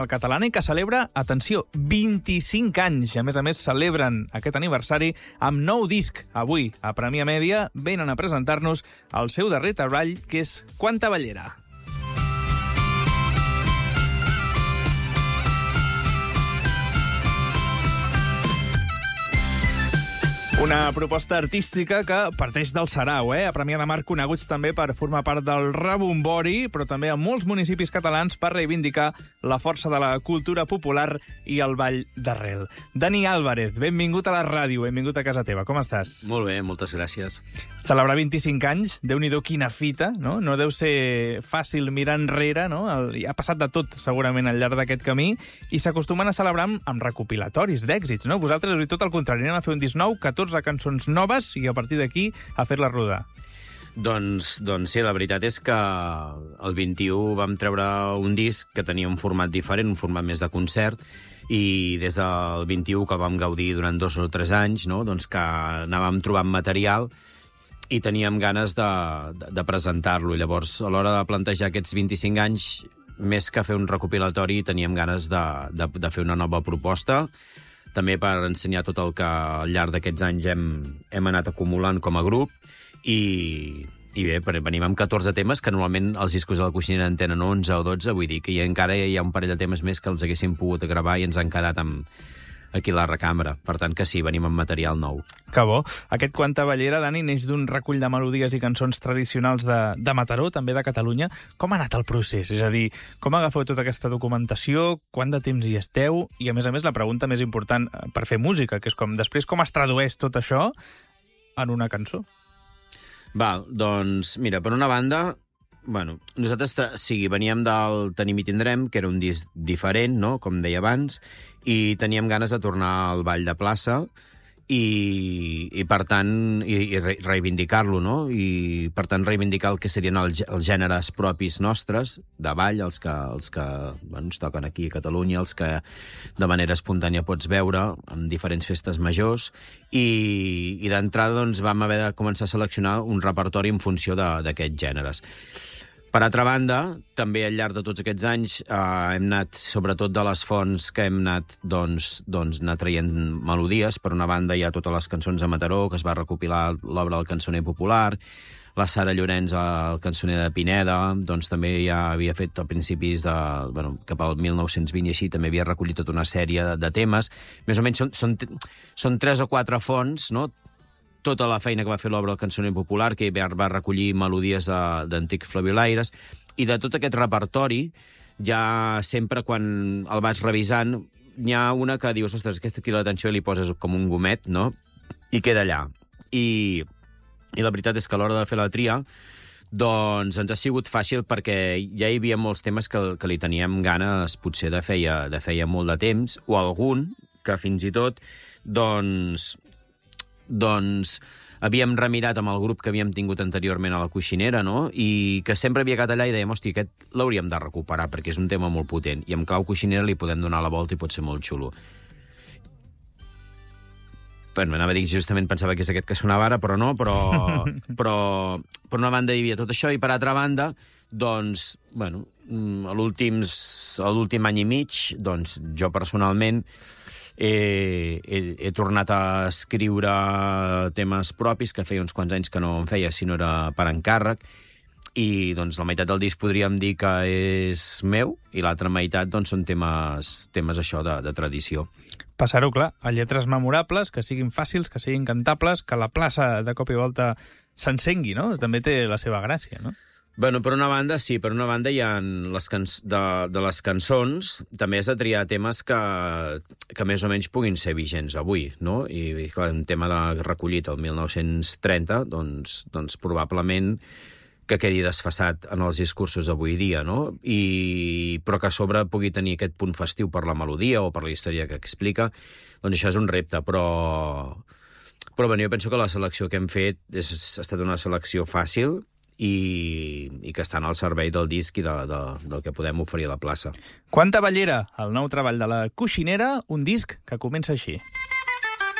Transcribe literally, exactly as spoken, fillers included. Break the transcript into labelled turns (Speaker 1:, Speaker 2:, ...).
Speaker 1: catalana i que celebra, atenció, vint-i-cinc anys. I a més a més celebren aquest aniversari amb nou disc. Avui, a Premià Mèdia, venen a presentar-nos el seu darrer treball, que és Quanta ballera. Una proposta artística que parteix del Sarau, eh? A Premià de Mar, coneguts també per formar part del rebombori, però també a molts municipis catalans per reivindicar la força de la cultura popular i el ball d'arrel. Dani Álvarez, benvingut a la ràdio, benvingut a casa teva. Com estàs?
Speaker 2: Molt bé, moltes gràcies.
Speaker 1: Celebrar vint-i-cinc anys, Déu-n'hi-do quina fita, no? No deu ser fàcil mirar enrere, no? El, ha passat de tot, segurament, al llarg d'aquest camí, i s'acostumen a celebrar amb, amb recopilatoris d'èxits, no? Vosaltres, tot el contrari, anem a fer un disc nou, catorze cançons noves, i a partir d'aquí a fer-la rodar.
Speaker 2: Doncs, doncs sí, la veritat és que el vint-i-u vam treure un disc que tenia un format diferent, un format més de concert, i des del vint-i-u, que el vam gaudir durant dos o tres anys, no? Doncs que anàvem trobant material i teníem ganes de, de, de presentar-lo. I llavors, a l'hora de plantejar aquests vint-i-cinc anys, més que fer un recopilatori, teníem ganes de, de, de fer una nova proposta, també per ensenyar tot el que al llarg d'aquests anys hem, hem anat acumulant com a grup, i, i bé, venim amb catorze temes, que normalment els discos de la Coixinera en tenen onze o dotze, vull dir que hi ha, encara hi ha un parell de temes més que els haguéssim pogut gravar i ens han quedat amb, aquí a la recambra. Per tant que sí, venim amb material nou.
Speaker 1: Que bo. Aquest Quanta ballera, Dani, neix d'un recull de melodies i cançons tradicionals de, de Mataró, també de Catalunya. Com ha anat el procés? És a dir, com agafeu tota aquesta documentació? Quant de temps hi esteu? I, a més a més, la pregunta més important per fer música, que és com després com es tradueix tot això en una cançó?
Speaker 2: Val, doncs, mira, per una banda, bueno, nosaltres sí, veníem del Tenim i Tindrem, que era un disc diferent, no?, com deia abans, i teníem ganes de tornar al ball de plaça i, i per tant, i, i reivindicar-lo, no? I, per tant, reivindicar el que serien els, els gèneres propis nostres de ball, els que, els que bueno, ens toquen aquí a Catalunya, els que de manera espontània pots veure en diferents festes majors, i, i d'entrada doncs, vam haver de començar a seleccionar un repertori en funció d'aquests gèneres. Per altra banda, també al llarg de tots aquests anys eh, hem anat, sobretot de les fonts que hem anat, doncs, doncs anar traient melodies. Per una banda hi ha totes les cançons de Mataró, que es va recopilar l'obra del cançoner popular, la Sara Llorenç, el cançoner de Pineda, doncs també ja havia fet a principis de, bueno, cap al mil nou-cents vint i així, també havia recollit tota una sèrie de, de temes. Més o menys són, són, són tres o quatre fonts, no?, tota la feina que va fer l'obra del cançoner popular, que va recollir melodies d'antics flabiolaires, i de tot aquest repertori, ja sempre quan el vaig revisant, n'hi ha una que dius, ostres, aquesta aquí l'atenció li poses com un gomet, no?, i queda allà. I, i la veritat és que a l'hora de fer la tria, doncs ens ha sigut fàcil perquè ja hi havia molts temes que, que li teníem ganes, potser de feia, de feia molt de temps, o algun que fins i tot, doncs... doncs havíem remirat amb el grup que havíem tingut anteriorment a la Coixinera, no?, i que sempre havia quedat allà i dèiem, hosti, aquest l'hauríem de recuperar perquè és un tema molt potent, i amb clau Coixinera li podem donar la volta i pot ser molt xulo. Bueno, anava a dir, justament pensava que és aquest que sonava ara, però no, però, però per una banda hi havia tot això, i per altra banda, doncs, bueno, a l'últim any i mig, doncs jo personalment He, he, he tornat a escriure temes propis, que feia uns quants anys que no en feia, si no era per encàrrec, i doncs la meitat del disc podríem dir que és meu, i l'altra meitat doncs són temes, temes això de, de tradició.
Speaker 1: Passar-ho clar, a lletres memorables, que siguin fàcils, que siguin cantables, que la plaça de cop i volta s'encengui, no? També té la seva gràcia, no?
Speaker 2: Bueno, per una banda, sí, per una banda hi ha les canç... de, de les cançons, també has de triar temes que, que més o menys puguin ser vigents avui, no? I, i clar, un tema de, recollit el mil nou-cents trenta, doncs, doncs probablement que quedi desfasat en els discursos d'avui dia, no? I, però que a sobre pugui tenir aquest punt festiu per la melodia o per la història que explica, doncs això és un repte, però... Però bueno, jo penso que la selecció que hem fet és, ha estat una selecció fàcil, I, i que estan al servei del disc i de, de, del que podem oferir a la plaça.
Speaker 1: Quanta ballera, el nou treball de la Coixinera, un disc que comença així.